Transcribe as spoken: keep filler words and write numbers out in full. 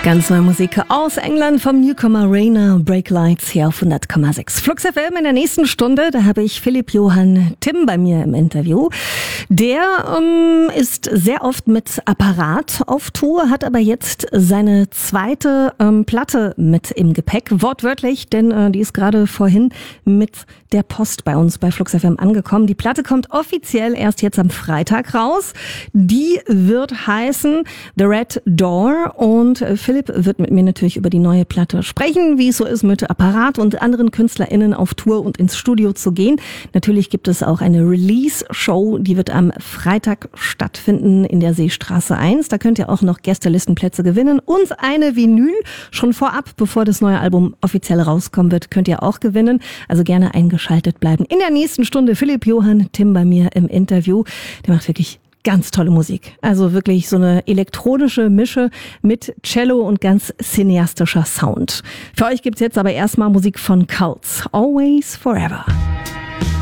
Ganz neue Musik aus England vom Newcomer Rainer, Break Lights hier auf hundert Komma sechs. Flux F M in der nächsten Stunde, da habe ich Philipp Johann Timm bei mir im Interview. Der ähm, ist sehr oft mit Apparat auf Tour, hat aber jetzt seine zweite ähm, Platte mit im Gepäck, wortwörtlich, denn äh, die ist gerade vorhin mit der Post bei uns bei Flux F M angekommen. Die Platte kommt offiziell erst jetzt am Freitag raus. Die wird heißen The Red Door und äh, Philipp wird mit mir natürlich über die neue Platte sprechen, wie es so ist, mit Apparat und anderen KünstlerInnen auf Tour und ins Studio zu gehen. Natürlich gibt es auch eine Release-Show, die wird am Freitag stattfinden in der Seestraße eins. Da könnt ihr auch noch Gästelistenplätze gewinnen und eine Vinyl schon vorab, bevor das neue Album offiziell rauskommen wird, könnt ihr auch gewinnen. Also gerne eingeschaltet bleiben. In der nächsten Stunde Philipp Johann Timm bei mir im Interview. Der macht wirklich ganz tolle Musik. Also wirklich so eine elektronische Mische mit Cello und ganz cineastischer Sound. Für euch gibt's jetzt aber erstmal Musik von Cults. Always Forever.